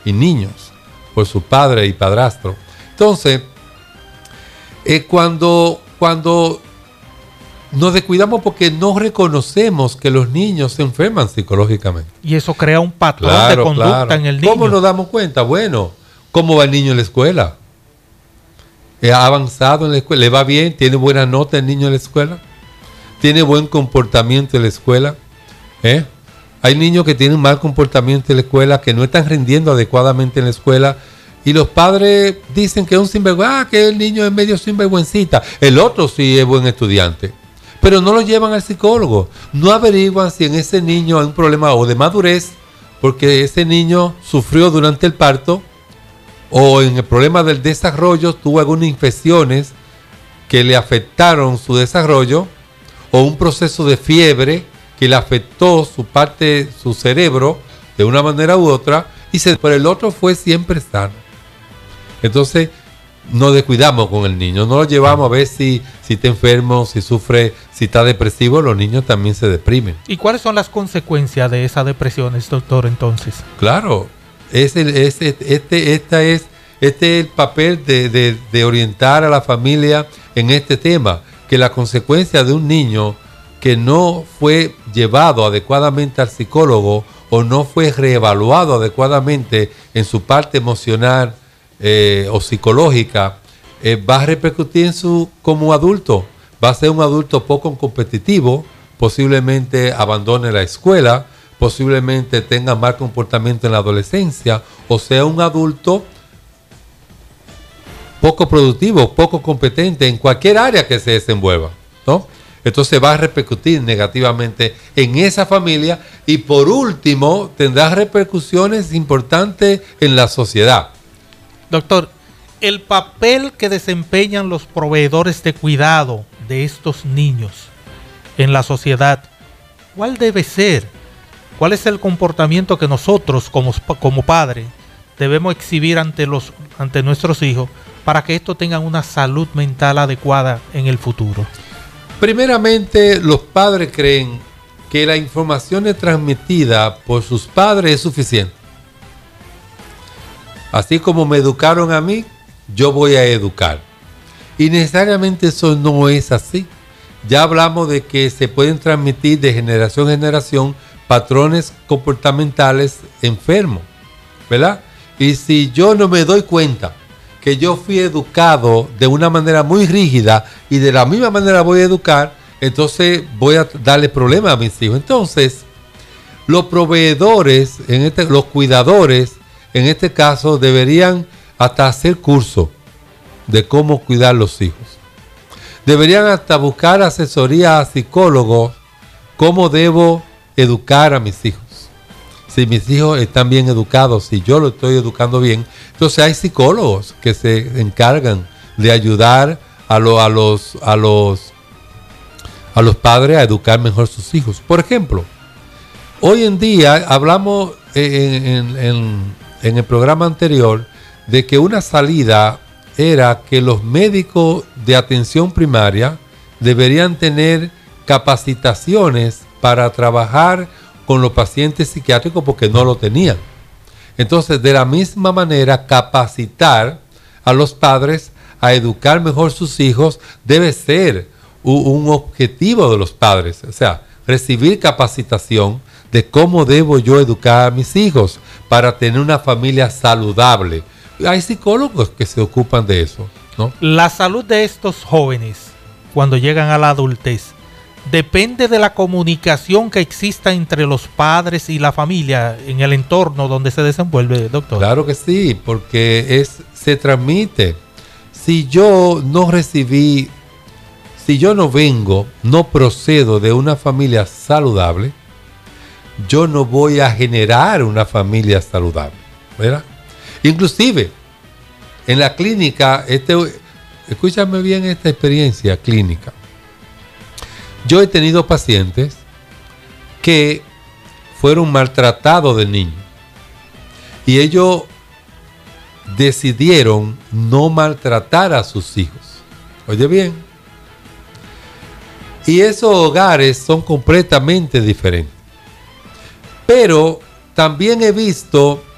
y niños por su padre y padrastro. Entonces, cuando nos descuidamos porque no reconocemos que los niños se enferman psicológicamente. Y eso crea un patrón de conducta en el niño. ¿Cómo nos damos cuenta? Bueno, ¿cómo va el niño en la escuela? ¿Ha avanzado en la escuela? ¿Le va bien? ¿Tiene buena nota el niño en la escuela? ¿Tiene buen comportamiento en la escuela? Hay niños que tienen mal comportamiento en la escuela, que no están rindiendo adecuadamente en la escuela, y los padres dicen que es un sinvergüenza, que el niño es medio sinvergüencita. El otro sí es buen estudiante. Pero no lo llevan al psicólogo. No averiguan si en ese niño hay un problema o de madurez, porque ese niño sufrió durante el parto, o en el problema del desarrollo tuvo algunas infecciones que le afectaron su desarrollo, o un proceso de fiebre que le afectó su cerebro de una manera u otra, pero el otro fue siempre sano. Entonces nos descuidamos con el niño, no lo llevamos a ver si está enfermo, si sufre, si está depresivo. Los niños también se deprimen. ¿Y cuáles son las consecuencias de esas depresiones, doctor, entonces? Claro, este es el papel de orientar a la familia en este tema, que la consecuencia de un niño que no fue llevado adecuadamente al psicólogo o no fue reevaluado adecuadamente en su parte emocional o psicológica, va a repercutir en como adulto. Va a ser un adulto poco competitivo, posiblemente abandone la escuela, posiblemente tenga mal comportamiento en la adolescencia, o sea, un adulto poco productivo, poco competente en cualquier área que se desenvuelva, ¿no? Entonces va a repercutir negativamente en esa familia y por último tendrá repercusiones importantes en la sociedad. Doctor, el papel que desempeñan los proveedores de cuidado de estos niños en la sociedad, ¿cuál debe ser? ¿Cuál es el comportamiento que nosotros como padres debemos exhibir ante nuestros hijos para que estos tengan una salud mental adecuada en el futuro? Primeramente, los padres creen que la información transmitida por sus padres es suficiente. Así como me educaron a mí, yo voy a educar. Y necesariamente eso no es así. Ya hablamos de que se pueden transmitir de generación en generación patrones comportamentales enfermos, ¿verdad? Y si yo no me doy cuenta que yo fui educado de una manera muy rígida y de la misma manera voy a educar, entonces voy a darle problemas a mis hijos. Entonces, los proveedores, los cuidadores, en este caso, deberían hasta hacer curso de cómo cuidar los hijos. Deberían hasta buscar asesoría a psicólogos, cómo debo educar a mis hijos. Si mis hijos están bien educados, si yo lo estoy educando bien, entonces hay psicólogos que se encargan de ayudar a los padres a educar mejor sus hijos. Por ejemplo, hoy en día hablamos en el programa anterior de que una salida era que los médicos de atención primaria deberían tener capacitaciones para trabajar con los pacientes psiquiátricos porque no lo tenían. Entonces, de la misma manera, capacitar a los padres a educar mejor sus hijos debe ser un objetivo de los padres. O sea, recibir capacitación de cómo debo yo educar a mis hijos para tener una familia saludable. Hay psicólogos que se ocupan de eso, ¿no? La salud de estos jóvenes, cuando llegan a la adultez, depende de la comunicación que exista entre los padres y la familia en el entorno donde se desenvuelve, doctor. Claro que sí, porque se transmite. Si yo no procedo de una familia saludable, yo no voy a generar una familia saludable, ¿verdad? Inclusive, en la clínica, escúchame bien esta experiencia clínica. Yo he tenido pacientes que fueron maltratados de niños y ellos decidieron no maltratar a sus hijos. Oye bien. Y esos hogares son completamente diferentes. Pero también he visto